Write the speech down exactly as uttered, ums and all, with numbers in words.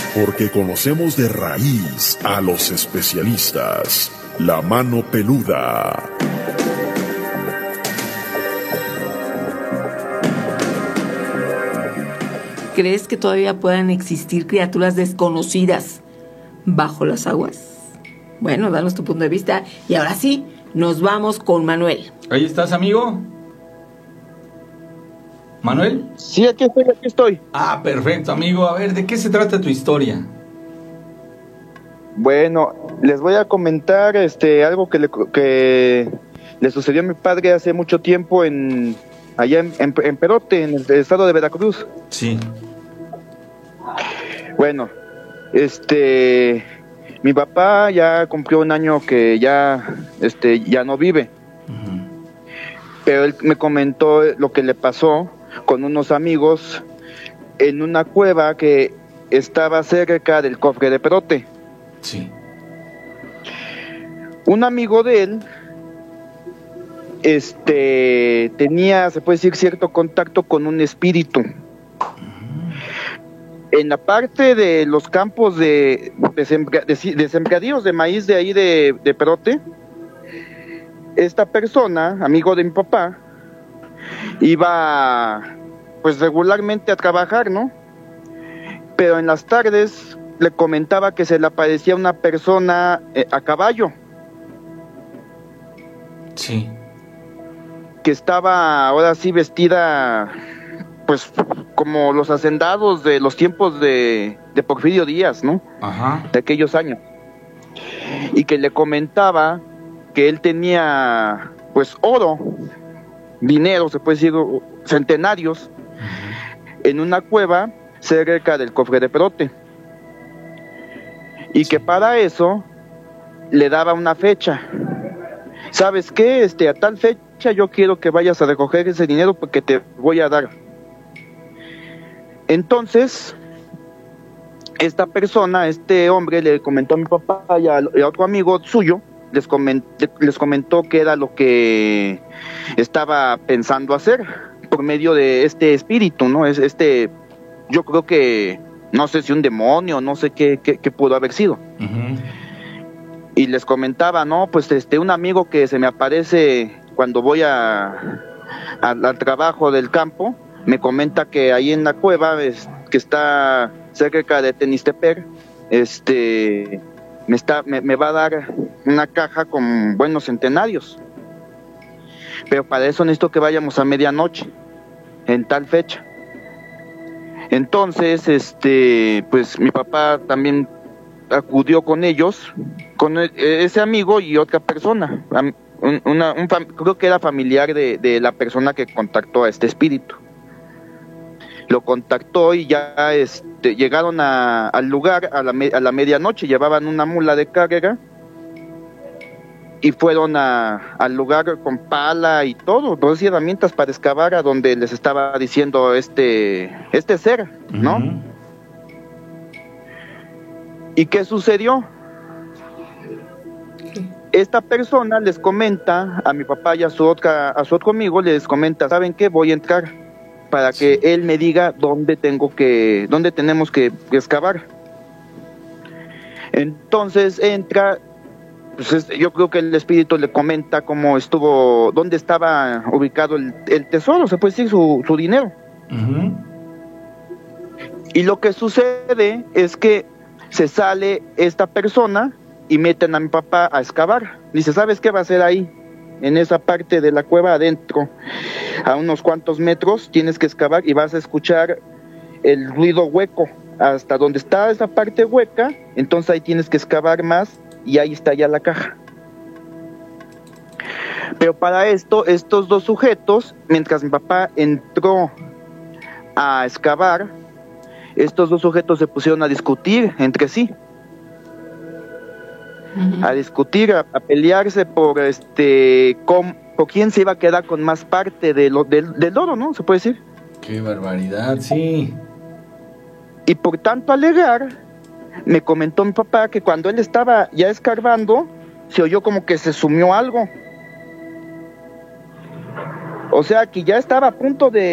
Porque conocemos de raíz a los especialistas. La mano peluda. ¿Crees que todavía puedan existir criaturas desconocidas bajo las aguas? Bueno, danos tu punto de vista. Y ahora sí, nos vamos con Manuel. ¿Ahí estás, amigo? ¿Manuel? Sí, aquí estoy, aquí estoy. Ah, perfecto, amigo. A ver, ¿de qué se trata tu historia? Bueno, les voy a comentar este algo que le, que le sucedió a mi padre hace mucho tiempo en allá en, en, en Perote, en el estado de Veracruz. Sí. Bueno, este, mi papá ya cumplió un año que ya, este, ya no vive. Uh-huh. Pero él me comentó lo que le pasó con unos amigos en una cueva que estaba cerca del cofre de Perote. Sí. Un amigo de él, este, tenía, se puede decir, cierto contacto con un espíritu. En la parte de los campos de, de, sembra, de, de sembradíos de maíz de ahí de, de Perote, esta persona, amigo de mi papá, iba pues regularmente a trabajar, ¿no? Pero en las tardes le comentaba que se le aparecía una persona eh, a caballo. Sí. Que estaba ahora sí vestida pues como los hacendados de los tiempos de, de Porfirio Díaz, ¿no? Ajá. De aquellos años. Y que le comentaba que él tenía pues oro, dinero, se puede decir, centenarios, uh-huh, en una cueva cerca del cofre de Perote. Y sí, que para eso le daba una fecha. ¿Sabes qué? Este, a tal fecha yo quiero que vayas a recoger ese dinero porque te voy a dar. Entonces, esta persona, este hombre, le comentó a mi papá y a, y a otro amigo suyo, les comentó, les comentó que era lo que estaba pensando hacer por medio de este espíritu, ¿no? Es este, yo creo que, no sé si un demonio, no sé qué, qué, qué pudo haber sido. Uh-huh. Y les comentaba, no, pues este, un amigo que se me aparece cuando voy a, a al trabajo del campo, me comenta que ahí en la cueva, es, que está cerca de Tenistepec, este, me está, me, me va a dar una caja con buenos centenarios. Pero para eso necesito que vayamos a medianoche, en tal fecha. Entonces, este, pues mi papá también acudió con ellos, con ese amigo y otra persona, una, un, creo que era familiar de, de la persona que contactó a este espíritu. Lo contactó y ya este, llegaron a, al lugar a la, a la medianoche, llevaban una mula de carga y fueron a, al lugar con pala y todo, dos herramientas para excavar a donde les estaba diciendo este, este ser, ¿no? Uh-huh. ¿Y qué sucedió? Esta persona les comenta a mi papá y a su, otra, a su otro amigo, les comenta, ¿saben qué? Voy a entrar para que sí, él me diga dónde tengo que, dónde tenemos que excavar. Entonces entra, pues es, yo creo que el espíritu le comenta cómo estuvo, dónde estaba ubicado el, el tesoro, se puede decir, su, su dinero. Uh-huh. Y lo que sucede es que se sale esta persona y meten a mi papá a excavar. Dice, ¿sabes qué va a hacer ahí? En esa parte de la cueva adentro, a unos cuantos metros, tienes que excavar y vas a escuchar el ruido hueco. Hasta donde está esa parte hueca, entonces ahí tienes que excavar más y ahí está ya la caja. Pero para esto, estos dos sujetos, mientras mi papá entró a excavar, estos dos sujetos se pusieron a discutir entre sí. Uh-huh. A discutir, a, a pelearse por este, con, por quién se iba a quedar con más parte de lo, del, del oro, ¿no? Se puede decir. Qué barbaridad, sí. Y por tanto alegar, me comentó mi papá que cuando él estaba ya escarbando, se oyó como que se sumió algo. O sea que ya estaba a punto de